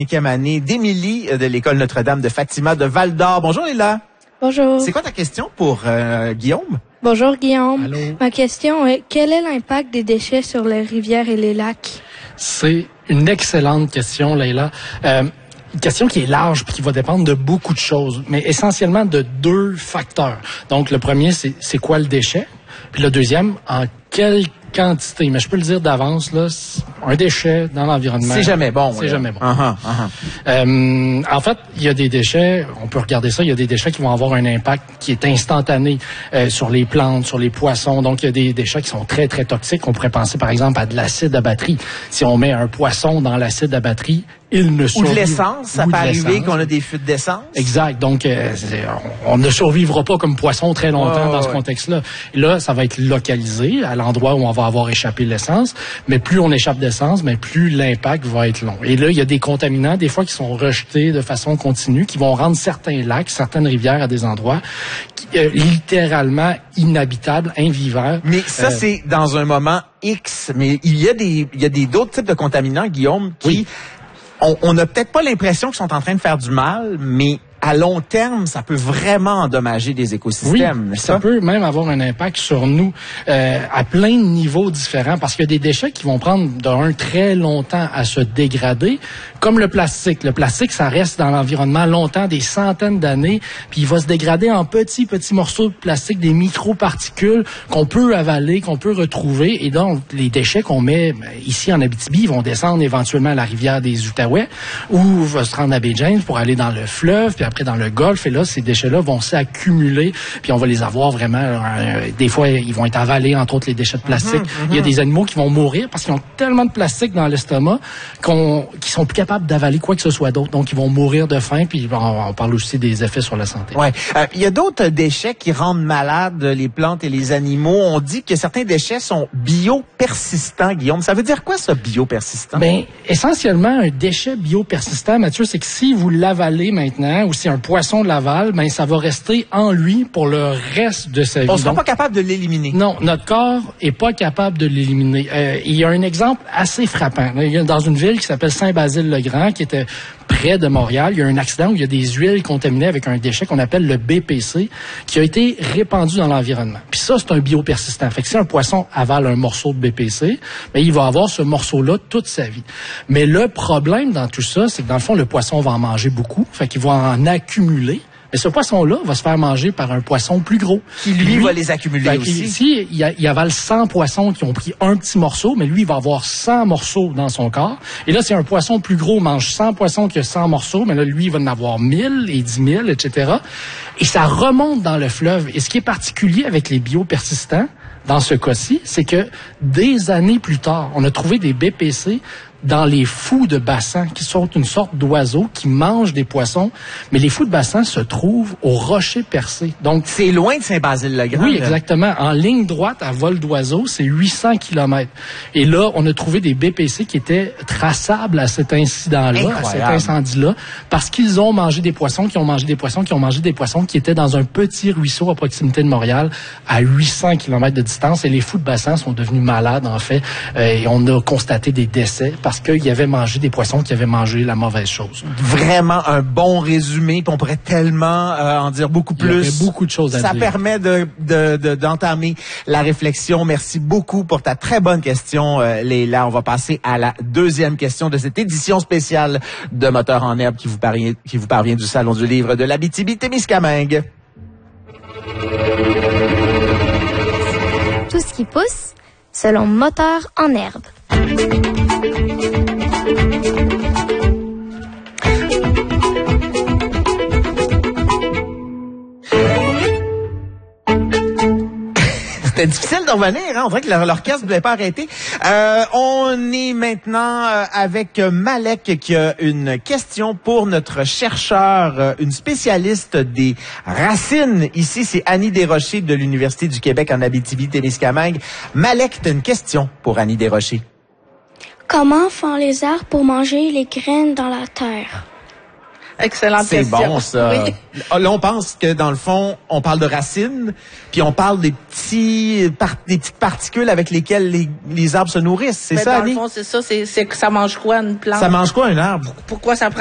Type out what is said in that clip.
5e année d'Émilie de l'École Notre-Dame de Fatima de Val-d'Or. Bonjour Léla. Bonjour. C'est quoi ta question pour Guillaume? Bonjour Guillaume. Allô? Ma question est, quel est l'impact des déchets sur les rivières et les lacs? C'est une excellente question, Leïla. Une question qui est large puis qui va dépendre de beaucoup de choses, mais essentiellement de deux facteurs. Donc, le premier, c'est quoi le déchet? Puis le deuxième, en quelle quantité? Mais je peux le dire d'avance, là, un déchet dans l'environnement. C'est jamais bon. C'est jamais bon. Uh-huh. En fait, il y a des déchets, on peut regarder ça, il y a des déchets qui vont avoir un impact qui est instantané sur les plantes, sur les poissons. Donc, il y a des déchets qui sont très, très toxiques. On pourrait penser, par exemple, à de l'acide à batterie. Si on met un poisson dans l'acide à batterie, il ne survit. Ou de l'essence, ça peut arriver qu'on a des fuites d'essence. Exact. Donc, on ne survivra pas comme poisson très longtemps dans ce contexte-là. Et là, ça va être localisé à l'endroit où on va avoir échappé l'essence. Mais plus on échappe d'essence, mais plus l'impact va être long. Et là, il y a des contaminants, des fois, qui sont rejetés de façon continue, qui vont rendre certains lacs, certaines rivières à des endroits littéralement inhabitables, invivants. Mais ça, c'est dans un moment X. Mais il y a d'autres types de contaminants, Guillaume, qui... Oui. On n'a peut-être pas l'impression qu'ils sont en train de faire du mal, mais à long terme, ça peut vraiment endommager des écosystèmes. Oui, ça peut même avoir un impact sur nous à plein de niveaux différents, parce qu'il y a des déchets qui vont prendre très longtemps à se dégrader, comme le plastique. Le plastique, ça reste dans l'environnement longtemps, des centaines d'années, puis il va se dégrader en petits morceaux de plastique, des microparticules qu'on peut avaler, qu'on peut retrouver. Et donc, les déchets qu'on met ici en Abitibi, ils vont descendre éventuellement à la rivière des Outaouais, ou va se rendre à Baie-James pour aller dans le fleuve, puis après dans le golfe, et là, ces déchets-là vont s'accumuler, puis on va les avoir vraiment, des fois, ils vont être avalés, entre autres les déchets de plastique. Il y a des animaux qui vont mourir parce qu'ils ont tellement de plastique dans l'estomac qu'ils sont plus capables d'avaler quoi que ce soit d'autre. Donc, ils vont mourir de faim, puis on parle aussi des effets sur la santé. Ouais. Il y a d'autres déchets qui rendent malades les plantes et les animaux. On dit que certains déchets sont biopersistants, Guillaume. Ça veut dire quoi, ça, biopersistant? Ben, essentiellement, un déchet biopersistant, Mathieu, c'est que si vous l'avalez maintenant, ou si un poisson l'avale, ben ça va rester en lui pour le reste de sa vie. On ne sera pas capable de l'éliminer. Non, notre corps est pas capable de l'éliminer. Il y a un exemple assez frappant. Il y a dans une ville qui s'appelle Saint-Basile-le-Grand, qui était près de Montréal, il y a un accident où il y a des huiles contaminées avec un déchet qu'on appelle le BPC, qui a été répandu dans l'environnement. Puis ça, c'est un biopersistant. Fait que si un poisson avale un morceau de BPC, ben il va avoir ce morceau-là toute sa vie. Mais le problème dans tout ça, c'est que dans le fond, le poisson va en manger beaucoup, fait qu'il va en accumuler. Mais ce poisson-là va se faire manger par un poisson plus gros. Qui, lui, va les accumuler aussi. Ici, il avale 100 poissons qui ont pris un petit morceau, mais lui, il va avoir 100 morceaux dans son corps. Et là, si un poisson plus gros mange 100 poissons qui a 100 morceaux, mais là, lui, il va en avoir 1000 et 10 000, etc. Et ça remonte dans le fleuve. Et ce qui est particulier avec les biopersistants, dans ce cas-ci, c'est que des années plus tard, on a trouvé des BPC dans les fous de bassin, qui sont une sorte d'oiseaux qui mangent des poissons, mais les fous de bassin se trouvent au Rocher Percé. Donc, c'est loin de Saint-Basile-le-Grand. Oui, exactement. En ligne droite, à vol d'oiseau, c'est 800 km. Et là, on a trouvé des BPC qui étaient traçables à cet incident-là, à cet incendie-là, parce qu'ils ont mangé des poissons, qui ont mangé des poissons, qui ont mangé des poissons, qui étaient dans un petit ruisseau à proximité de Montréal, à 800 km de distance. Et les fous de bassin sont devenus malades, en fait, et on a constaté des décès parce qu'ils avaient mangé des poissons qui avaient mangé la mauvaise chose. Vraiment un bon résumé, puis on pourrait tellement en dire beaucoup plus. Il y aurait beaucoup de choses à dire. Ça permet d'entamer la réflexion. Merci beaucoup pour ta très bonne question, Léla. On va passer à la deuxième question de cette édition spéciale de Moteurs en herbe qui vous parvient du Salon du livre de l'Abitibi-Témiscamingue. Tout ce qui pousse, selon Moteurs en herbe. C'était difficile d'en revenir, hein? On dirait que l'orchestre ne voulait pas arrêter. On est maintenant avec Malek qui a une question pour notre chercheur, une spécialiste des racines. Ici, c'est Annie Desrochers de l'Université du Québec en Abitibi-Témiscamingue. Malek, tu as une question pour Annie Desrochers. Comment font les arbres pour manger les graines dans la terre? Excellente C'est question. bon, ça. Oui. Là, on pense que, dans le fond, on parle de racines, puis on parle des petites particules avec lesquelles les arbres se nourrissent. C'est Ben, ça, dans Annie? le fond, c'est ça. C'est que ça mange quoi, une plante? Ça mange quoi, un arbre? Pourquoi ça prend